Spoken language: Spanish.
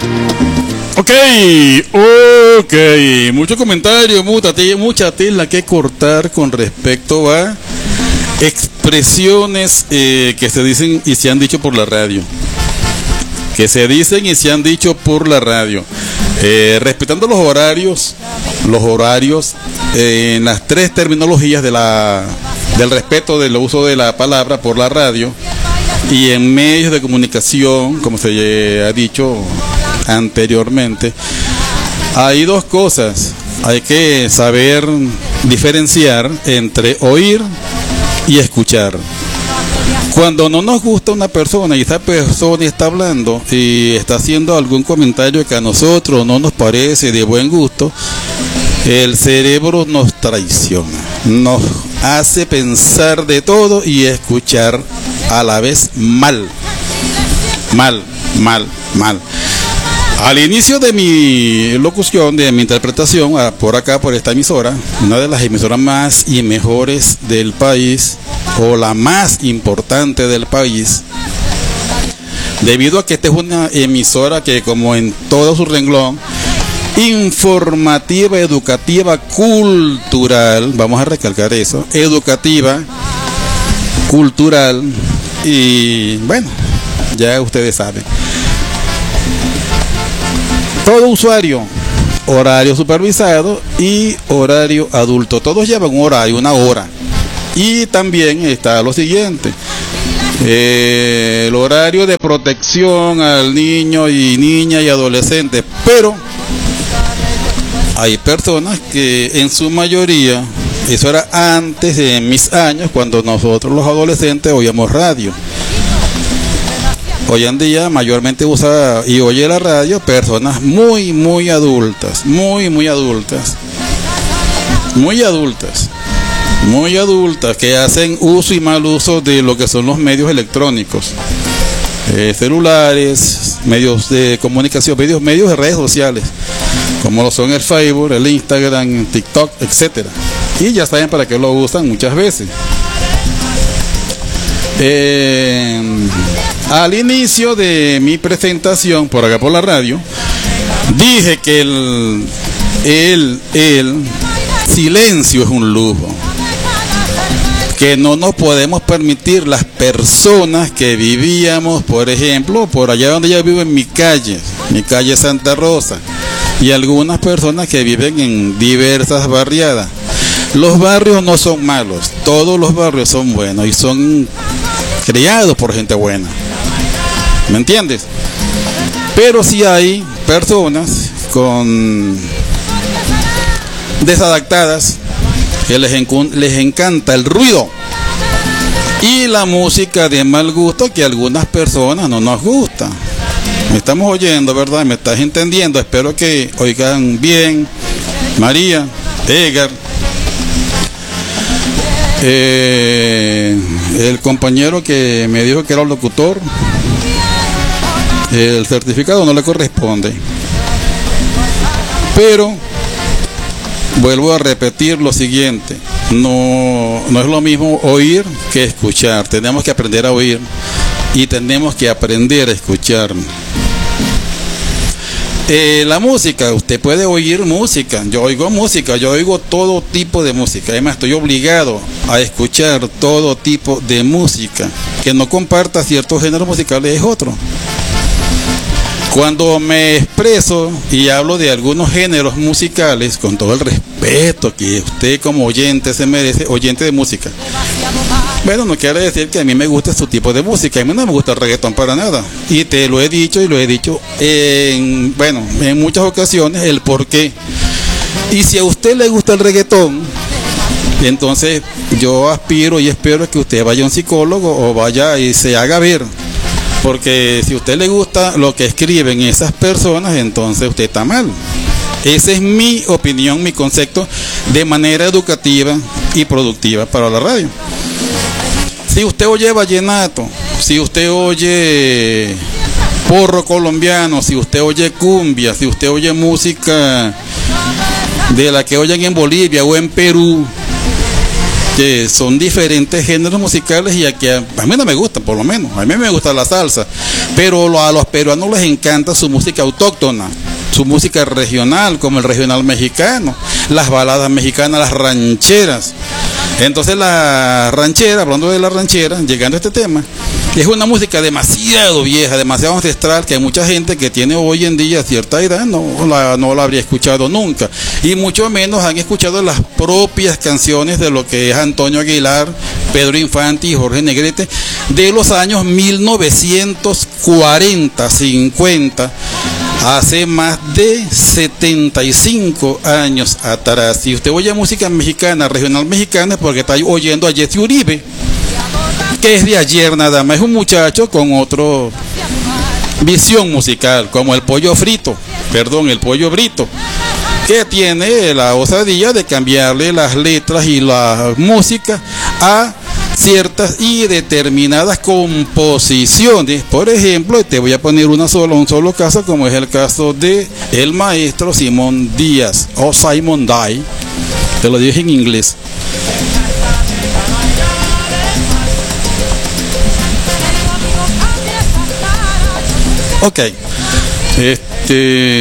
Ok, mucho comentario, mucha tela que cortar con respecto a expresiones que se dicen y se han dicho por la radio. Respetando los horarios en las tres terminologías del respeto del uso de la palabra por la radio y en medios de comunicación, como se ha dicho anteriormente. Hay dos cosas, hay que saber diferenciar entre oír y escuchar. Cuando no nos gusta una persona y esa persona está hablando y está haciendo algún comentario que a nosotros no nos parece de buen gusto, el cerebro nos traiciona, nos hace pensar de todo y escuchar a la vez mal. Al inicio de mi locución, de mi interpretación, por acá, por esta emisora, una de las emisoras más y mejores del país, o la más importante del país, debido a que esta es una emisora que, como en todo su renglón, informativa, educativa, cultural, vamos a recalcar eso, educativa, cultural, y bueno, ya ustedes saben. Todo usuario, horario supervisado y horario adulto. Todos llevan un horario, una hora. Y también está lo siguiente. El horario de protección al niño y niña y adolescente. Pero hay personas que en su mayoría, eso era antes de mis años, cuando nosotros los adolescentes oíamos radio. Hoy en día mayormente usa y oye la radio personas muy adultas, muy adultas, que hacen uso y mal uso de lo que son los medios electrónicos, celulares, medios de comunicación, medios de redes sociales, como lo son el Facebook, el Instagram, TikTok, etcétera. Y ya saben para qué lo usan muchas veces. Al inicio de mi presentación por acá por la radio, dije que el silencio es un lujo, que no nos podemos permitir las personas que vivíamos, por ejemplo, por allá donde yo vivo, en mi calle Santa Rosa, y algunas personas que viven en diversas barriadas. Los barrios no son malos, todos los barrios son buenos y son criados por gente buena, ¿me entiendes? Pero sí hay personas desadaptadas que les encanta el ruido y la música de mal gusto que a algunas personas no nos gusta. Me estamos oyendo, ¿verdad? ¿Me estás entendiendo? Espero que oigan bien. María, Edgar, el compañero que me dijo que era el locutor, el certificado no le corresponde. Pero vuelvo a repetir lo siguiente: no es lo mismo oír que escuchar. Tenemos que aprender a oír y tenemos que aprender a escuchar. La música, usted puede oír música. Yo oigo todo tipo de música. Además, estoy obligado a escuchar todo tipo de música. Que no comparta ciertos géneros musicales es otro. Cuando me expreso y hablo de algunos géneros musicales, con todo el respeto que usted como oyente se merece, oyente de música, bueno, no quiere decir que a mí me guste su tipo de música. A mí no me gusta el reggaetón para nada. Y te lo he dicho en muchas ocasiones el por qué. Y si a usted le gusta el reggaetón, entonces yo aspiro y espero que usted vaya a un psicólogo o vaya y se haga ver. Porque si a usted le gusta lo que escriben esas personas, entonces usted está mal. Esa es mi opinión, mi concepto de manera educativa y productiva para la radio. Si usted oye vallenato, si usted oye porro colombiano, si usted oye cumbia, si usted oye música de la que oyen en Bolivia o en Perú, que son diferentes géneros musicales y aquí a mí no me gustan, por lo menos. A mí me gusta la salsa, pero a los peruanos les encanta su música autóctona, su música regional, como el regional mexicano, las baladas mexicanas, las rancheras. Entonces la ranchera, hablando de la ranchera, llegando a este tema, es una música demasiado vieja, demasiado ancestral, que hay mucha gente que tiene hoy en día cierta edad no la habría escuchado nunca, y mucho menos han escuchado las propias canciones de lo que es Antonio Aguilar, Pedro Infante y Jorge Negrete de los años 1940, 50, hace más de 75 años atrás. Si usted oye música mexicana, regional mexicana, es porque está oyendo a Jesse Uribe, que es de ayer nada más, es un muchacho con otra visión musical, como el Pollo Brito, que tiene la osadía de cambiarle las letras y la música a ciertas y determinadas composiciones. Por ejemplo, te voy a poner un solo caso, como es el caso de el maestro Simón Díaz, o Simon Day, te lo dije en inglés. Ok,